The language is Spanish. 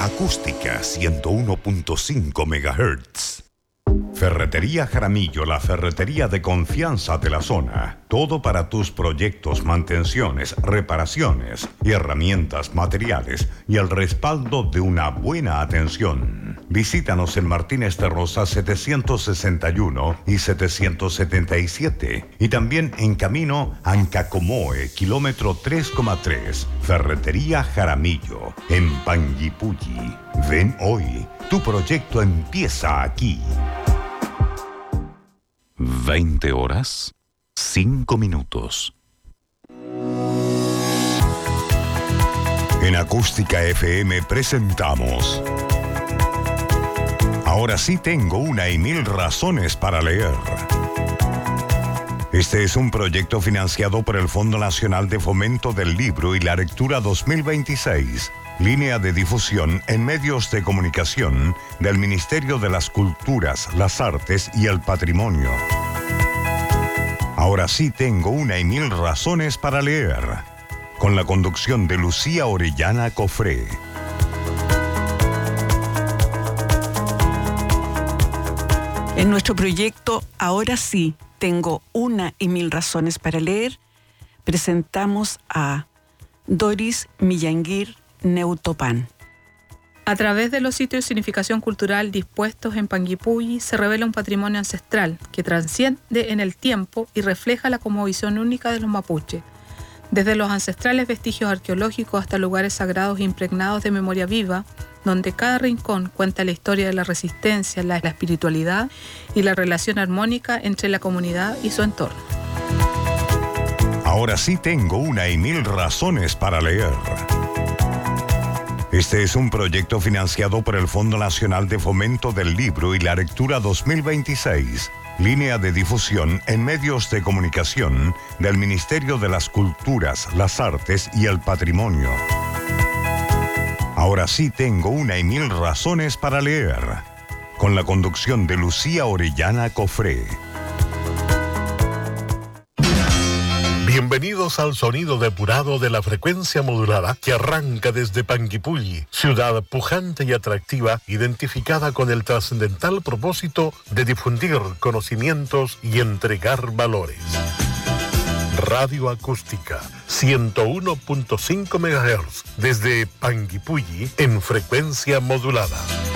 Acústica 101.5 MHz. Ferretería Jaramillo, la ferretería de confianza de la zona. Todo para tus proyectos, mantenciones, reparaciones y herramientas, materiales y el respaldo de una buena atención. Visítanos en Martínez de Rosas 761 y 777 y también en camino Ancacomoe, kilómetro 3,3. Ferretería Jaramillo, en Panguipulli. Ven hoy, tu proyecto empieza aquí. 20 horas, 5 minutos. En Acústica FM presentamos Ahora sí tengo una y mil razones para leer. Este es un proyecto financiado por el Fondo Nacional de Fomento del Libro y la Lectura 2026, línea de difusión en medios de comunicación del Ministerio de las Culturas, las Artes y el Patrimonio. Ahora sí tengo una y mil razones para leer, con la conducción de Lucía Orellana Cofré. En nuestro proyecto Ahora sí tengo una y mil razones para leer, presentamos a Doris Millanguir Neutopan. A través de los sitios de significación cultural dispuestos en Panguipulli se revela un patrimonio ancestral que trasciende en el tiempo y refleja la cosmovisión única de los mapuches. Desde los ancestrales vestigios arqueológicos hasta lugares sagrados impregnados de memoria viva, donde cada rincón cuenta la historia de la resistencia, la espiritualidad y la relación armónica entre la comunidad y su entorno. Ahora sí tengo una y mil razones para leer. Este es un proyecto financiado por el Fondo Nacional de Fomento del Libro y la Lectura 2026, línea de difusión en medios de comunicación del Ministerio de las Culturas, las Artes y el Patrimonio. Ahora sí tengo una y mil razones para leer, con la conducción de Lucía Orellana Cofré. Bienvenidos al sonido depurado de la frecuencia modulada que arranca desde Panguipulli, ciudad pujante y atractiva, identificada con el trascendental propósito de difundir conocimientos y entregar valores. Radio Acústica 101.5 MHz desde Panguipulli en frecuencia modulada.